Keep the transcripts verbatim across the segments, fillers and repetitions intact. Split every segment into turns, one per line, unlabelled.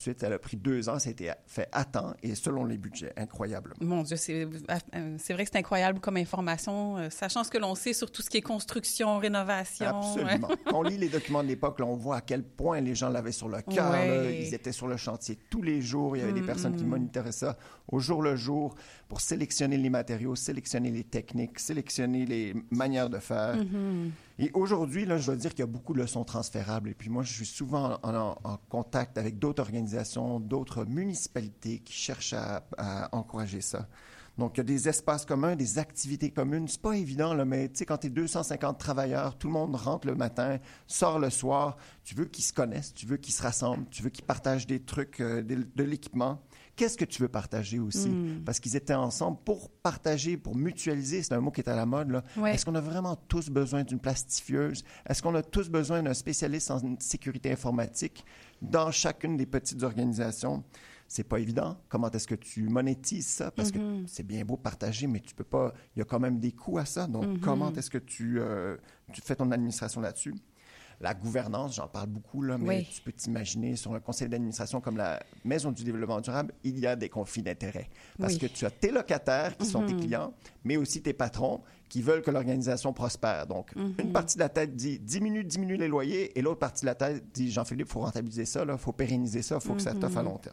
suite. Elle a pris deux ans, ça a été fait à temps et selon les budgets, incroyablement.
Mon Dieu, c'est, c'est vrai que c'est incroyable comme information, euh, sachant ce que l'on sait sur tout ce qui est construction, rénovation.
Absolument. Quand on lit les documents de l'époque, là, on voit à quel point les gens l'avaient sur le cœur.
Ouais.
Là. Ils étaient sur le chantier tous les jours. Il y avait mm-hmm. des personnes qui monitoraient ça au jour le jour pour sélectionner les matériaux, sélectionner les techniques, sélectionner les manières de faire.
Mm-hmm.
Et aujourd'hui, là, je dois dire qu'il y a beaucoup de leçons transférables. Et puis moi, je suis souvent en, en, en contact avec d'autres organisations, d'autres municipalités qui cherchent à, à encourager ça. Donc, il y a des espaces communs, des activités communes. C'est pas évident, là, mais tu sais, quand tu es deux cent cinquante travailleurs, tout le monde rentre le matin, sort le soir, tu veux qu'ils se connaissent, tu veux qu'ils se rassemblent, tu veux qu'ils partagent des trucs, euh, de, de l'équipement. Qu'est-ce que tu veux partager aussi? Mm. Parce qu'ils étaient ensemble pour partager, pour mutualiser. C'est un mot qui est à la mode, là.
Ouais.
Est-ce qu'on a vraiment tous besoin d'une plastifieuse? Est-ce qu'on a tous besoin d'un spécialiste en sécurité informatique dans chacune des petites organisations? C'est pas évident. Comment est-ce que tu monétises ça? Parce mm-hmm. que c'est bien beau partager, mais tu peux pas... Il y a quand même des coûts à ça. Donc, mm-hmm. comment est-ce que tu, euh, tu fais ton administration là-dessus? La gouvernance, j'en parle beaucoup, là, mais
oui.
tu peux t'imaginer, sur un conseil d'administration comme la Maison du développement durable, il y a des conflits d'intérêts. Parce
oui.
que tu as tes locataires qui mm-hmm. sont tes clients, mais aussi tes patrons qui veulent que l'organisation prospère. Donc, mm-hmm. une partie de la tête dit « diminue, diminue les loyers » et l'autre partie de la tête dit « Jean-Philippe, il faut rentabiliser ça, il faut pérenniser ça, il faut mm-hmm. que ça t'offre à long terme. »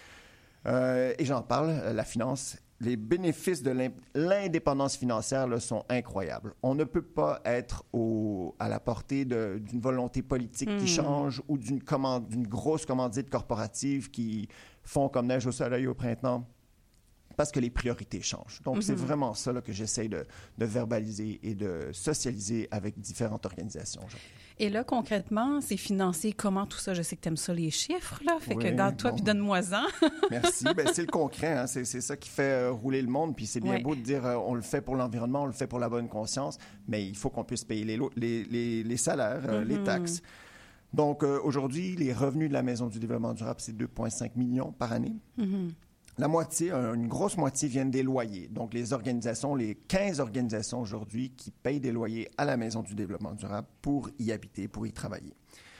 Euh, et j'en parle, la finance, les bénéfices de l'indépendance financière là, sont incroyables. On ne peut pas être au, à la portée de, d'une volonté politique mmh. qui change ou d'une, commande, d'une grosse commandite corporative qui fond comme neige au soleil au printemps. Parce que les priorités changent. Donc, mm-hmm. c'est vraiment ça là, que j'essaie de, de verbaliser et de socialiser avec différentes organisations. Genre.
Et là, concrètement, c'est financé comment tout ça? Je sais que tu aimes ça, les chiffres, là. Fait
oui,
que garde-toi
bon.
Puis donne-moi-en.
Merci. Ben, c'est le concret. Hein. C'est, c'est ça qui fait euh, rouler le monde. Puis c'est bien ouais. beau de dire euh, on le fait pour l'environnement, on le fait pour la bonne conscience, mais il faut qu'on puisse payer les, les, les, les salaires, euh, mm-hmm. les taxes. Donc, euh, aujourd'hui, les revenus de la Maison du développement durable, c'est deux virgule cinq millions par année.
Mm-hmm.
La moitié, une grosse moitié viennent des loyers. Donc, les organisations, les quinze organisations aujourd'hui qui payent des loyers à la Maison du développement durable pour y habiter, pour y travailler.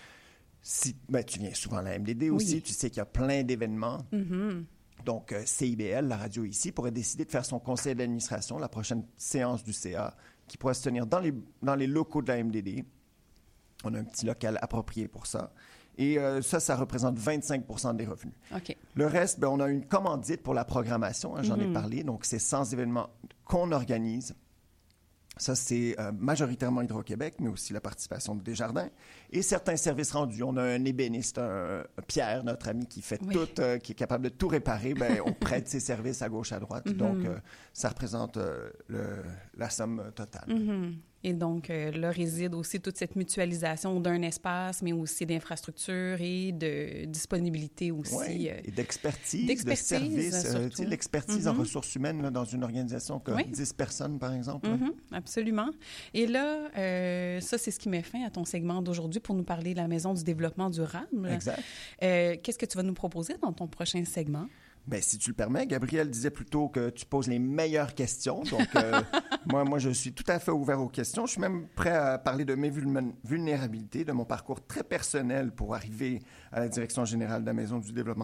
Si, ben, tu viens souvent à la M D D aussi, oui. tu sais qu'il y a plein d'événements.
Mm-hmm.
Donc, euh, C I B L, la radio ici, pourrait décider de faire son conseil d'administration, la prochaine séance du C A, qui pourrait se tenir dans les, dans les locaux de la M D D. On a un petit local approprié pour ça. Et euh, ça, ça représente vingt-cinq pour cent des revenus.
Okay.
Le reste, ben, on a une commandite pour la programmation, hein, j'en mm-hmm. ai parlé. Donc, c'est cent événements qu'on organise. Ça, c'est euh, majoritairement Hydro-Québec, mais aussi la participation de Desjardins. Et certains services rendus. On a un ébéniste, un, un Pierre, notre ami, qui fait
oui.
tout, euh, qui est capable de tout réparer. Ben, on prête ses services à gauche, à droite. Mm-hmm. Donc, euh, ça représente euh, le, la somme totale.
Mm-hmm. Et donc, euh, là réside aussi toute cette mutualisation d'un espace, mais aussi d'infrastructures et de disponibilité aussi.
Oui,
euh,
et d'expertise,
d'expertise,
de service. Euh, tu sais, l'expertise mm-hmm. en ressources humaines là, dans une organisation comme oui. dix personnes, par exemple.
Mm-hmm, absolument. Et là, euh, ça, c'est ce qui met fin à ton segment d'aujourd'hui pour nous parler de la Maison du développement durable.
Exact.
Euh, qu'est-ce que tu vas nous proposer dans ton prochain segment?
Bien, si tu le permets, Gabrielle disait plutôt que tu poses les meilleures questions. Donc, euh, moi, moi, je suis tout à fait ouvert aux questions. Je suis même prêt à parler de mes vulnérabilités, de mon parcours très personnel pour arriver à la direction générale de la Maison du développement